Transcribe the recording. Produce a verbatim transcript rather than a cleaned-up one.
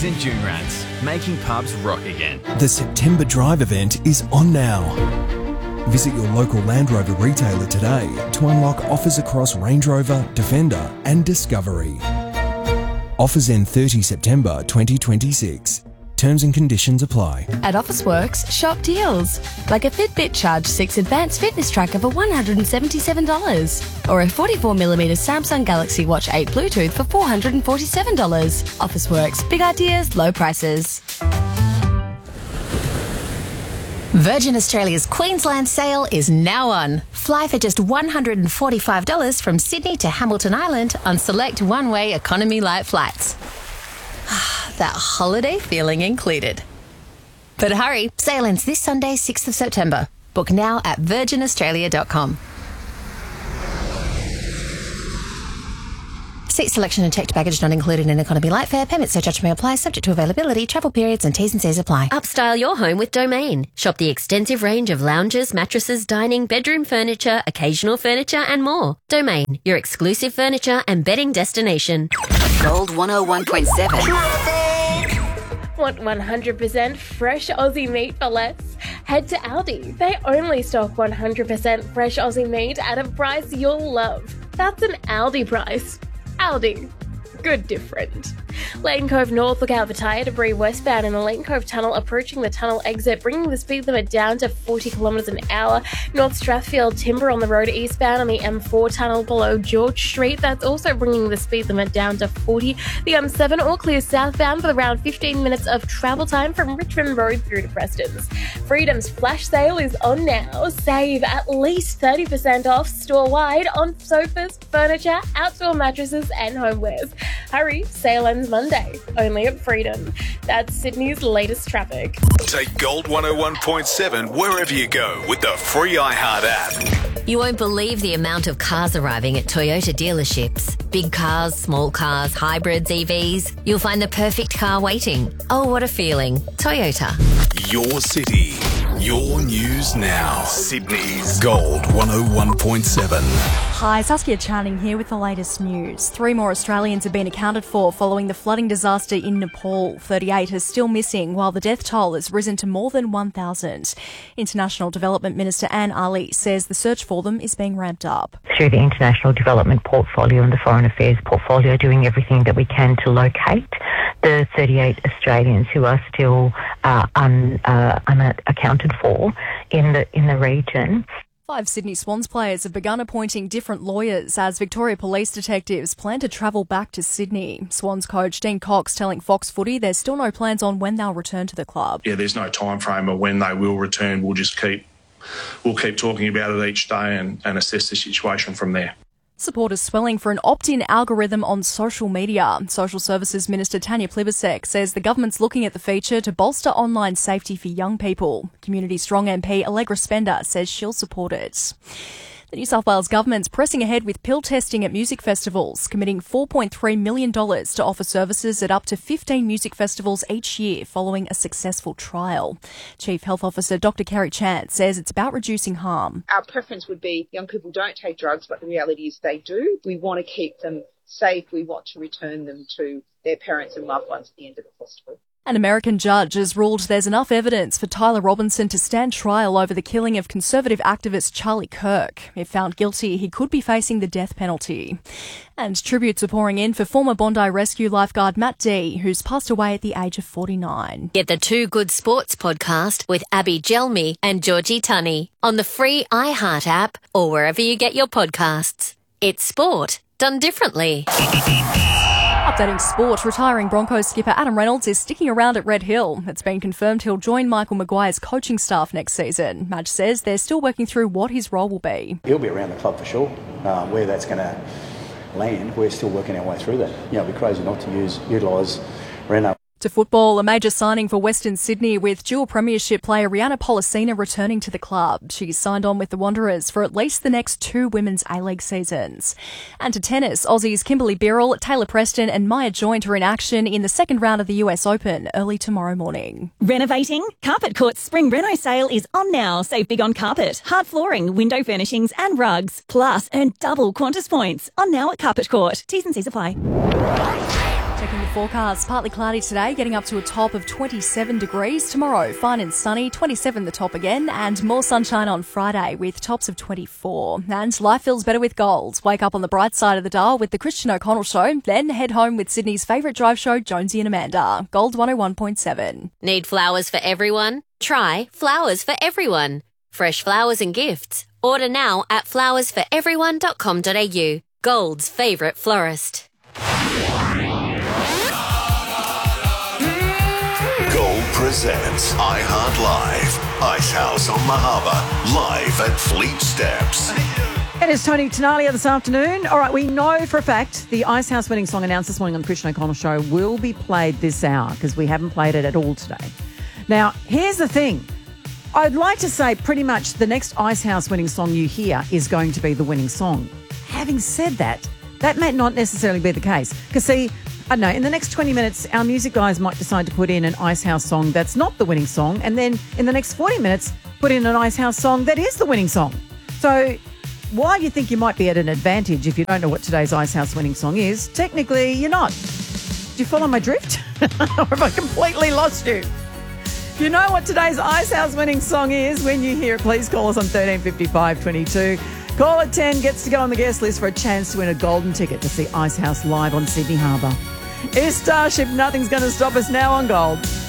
St Junrats, making pubs rock again. The September Drive event is on now. Visit your local Land Rover retailer today to unlock offers across Range Rover, Defender and Discovery. Offers end thirtieth of September twenty twenty-six. Terms and conditions apply. At Officeworks, shop deals. Like a Fitbit Charge six Advanced Fitness Tracker for one hundred seventy-seven dollars. Or a forty-four millimeter Samsung Galaxy Watch eight Bluetooth for four hundred forty-seven dollars. Officeworks, big ideas, low prices. Virgin Australia's Queensland sale is now on. Fly for just one hundred forty-five dollars from Sydney to Hamilton Island on select one-way economy light flights. That holiday feeling included. But hurry, sale ends this Sunday, sixth of September. Book now at virgin australia dot com. Seat selection and checked baggage not included in economy light fare. Payment surcharge may apply, subject to availability, travel periods and T's and C's apply. Upstyle your home with Domain. Shop the extensive range of lounges, mattresses, dining, bedroom furniture, occasional furniture and more. Domain, your exclusive furniture and bedding destination. Gold one oh one point seven. Want one hundred percent fresh Aussie meat for less? Head to Aldi. They only stock one hundred percent fresh Aussie meat at a price you'll love. That's an Aldi price. Aldi. Good different. Lane Cove North, look out for tyre debris westbound in the Lane Cove Tunnel approaching the tunnel exit, bringing the speed limit down to forty kilometres an hour. North Strathfield timber on the road eastbound on the M four tunnel below George Street. That's also bringing the speed limit down to forty. The M seven all clear southbound with around fifteen minutes of travel time from Richmond Road through to Preston's. Freedom's flash sale is on now. Save at least thirty percent off store-wide on sofas, furniture, outdoor mattresses and homewares. Hurry, sale ends Monday, only at Freedom. That's Sydney's latest traffic. Take Gold one oh one point seven wherever you go with the free iHeart app. You won't believe the amount of cars arriving at Toyota dealerships. Big cars, small cars, hybrids, E Vs. You'll find the perfect car waiting. Oh, what a feeling. Toyota. Your city, your news now. Sydney's Gold one oh one point seven. Hi, Saskia Channing here with the latest news. Three more Australians have been accounted for following the flooding disaster in Nepal. thirty-eight are still missing, while the death toll has risen to more than one thousand. International Development Minister Anne Ali says the search for them is being ramped up. Through the International Development Portfolio and the Foreign Affairs Portfolio, doing everything that we can to locate the thirty-eight Australians who are still uh, un, uh, unaccounted for in the in the region. Five Sydney Swans players have begun appointing different lawyers as Victoria Police detectives plan to travel back to Sydney. Swans coach Dean Cox telling Fox Footy there's still no plans on when they'll return to the club. Yeah, there's no time frame of when they will return. We'll just keep we'll keep talking about it each day and, and assess the situation from there. Supporters swelling for an opt-in algorithm on social media. Social Services Minister Tanya Plibersek says the government's looking at the feature to bolster online safety for young people. Community Strong M P Allegra Spender says she'll support it. The New South Wales government's pressing ahead with pill testing at music festivals, committing four point three million dollars to offer services at up to fifteen music festivals each year following a successful trial. Chief Health Officer Doctor Kerry Chance says it's about reducing harm. Our preference would be young people don't take drugs, but the reality is they do. We want to keep them safe. We want to return them to their parents and loved ones at the end of the festival. An American judge has ruled there's enough evidence for Tyler Robinson to stand trial over the killing of conservative activist Charlie Kirk. If found guilty, he could be facing the death penalty. And tributes are pouring in for former Bondi Rescue lifeguard Matt D, who's passed away at the age of forty-nine. Get the Two Good Sports podcast with Abby Gelmi and Georgie Tunney on the free iHeart app or wherever you get your podcasts. It's sport done differently. Updating sport, retiring Broncos skipper Adam Reynolds is sticking around at Red Hill. It's been confirmed he'll join Michael Maguire's coaching staff next season. Madge says they're still working through what his role will be. He'll be around the club for sure. Uh, where that's going to land, we're still working our way through that. You know, it'd be crazy not to use utilise Reno. To football, a major signing for Western Sydney with dual premiership player Rihanna Polisina returning to the club. She's signed on with the Wanderers for at least the next two women's A-League seasons. And to tennis, Aussies Kimberly Birrell, Taylor Preston and Maya Joint are in action in the second round of the U S Open early tomorrow morning. Renovating? Carpet Court's spring reno sale is on now. Save big on carpet, hard flooring, window furnishings and rugs. Plus, earn double Qantas points. On now at Carpet Court. T's and C's apply. Checking the forecast. Partly cloudy today, getting up to a top of twenty-seven degrees. Tomorrow, fine and sunny, twenty-seven the top again, and more sunshine on Friday with tops of twenty-four. And life feels better with gold. Wake up on the bright side of the dial with the Christian O'Connell Show, then head home with Sydney's favourite drive show, Jonesy and Amanda. Gold one oh one point seven. Need flowers for everyone? Try Flowers for Everyone. Fresh flowers and gifts. Order now at flowers for everyone dot com dot a u. Gold's favourite florist. Gold presents iHeart Live. Ice House on the Harbour. Live at Fleet Steps. It is Tony Tenalia this afternoon. All right, we know for a fact the Ice House winning song announced this morning on the Christian O'Connell Show will be played this hour because we haven't played it at all today. Now, here's the thing. I'd like to say pretty much the next Ice House winning song you hear is going to be the winning song. Having said that, that may not necessarily be the case. Because, see, I don't know, in the next twenty minutes, our music guys might decide to put in an Ice House song that's not the winning song, and then in the next forty minutes, put in an Ice House song that is the winning song. So while you think you might be at an advantage if you don't know what today's Ice House winning song is, technically you're not. Do you follow my drift? Or have I completely lost you? If you know what today's Ice House winning song is, when you hear it, please call us on thirteen fifty-five twenty-two. Caller ten gets to go on the guest list for a chance to win a golden ticket to see Ice House live on Sydney Harbour. It's Starship, Nothing's Going to Stop Us now on Gold.